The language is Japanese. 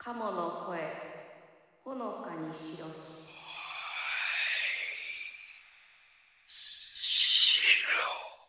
カモの声ほのかにしろし。